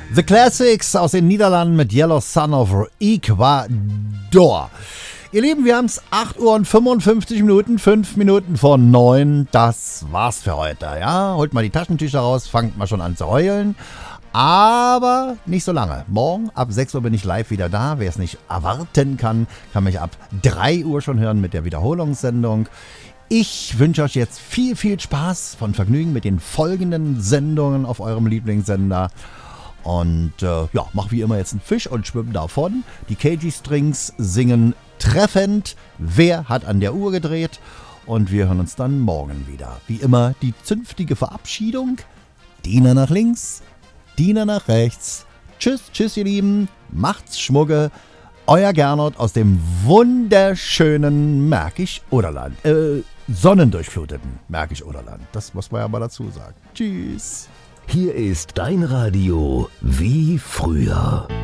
The Classics aus den Niederlanden mit Yellow Sun of Ecuador. Ihr Lieben, wir haben es 8 Uhr und 55 Minuten, 5 Minuten vor 9. Das war's für heute. Ja, holt mal die Taschentücher raus, fangt mal schon an zu heulen. Aber nicht so lange. Morgen ab 6 Uhr bin ich live wieder da. Wer es nicht erwarten kann, kann mich ab 3 Uhr schon hören mit der Wiederholungssendung. Ich wünsche euch jetzt viel, viel Spaß von Vergnügen mit den folgenden Sendungen auf eurem Lieblingssender. Und mach wie immer jetzt einen Fisch und schwimm davon. Die KG Strings singen treffend. Wer hat an der Uhr gedreht? Und wir hören uns dann morgen wieder. Wie immer die zünftige Verabschiedung. Diener nach links, Diener nach rechts. Tschüss, tschüss ihr Lieben. Macht's Schmucke. Euer Gernot aus dem wunderschönen Märkisch-Oderland. Sonnendurchfluteten Märkisch-Oderland. Das muss man ja mal dazu sagen. Tschüss. Hier ist dein Radio wie früher.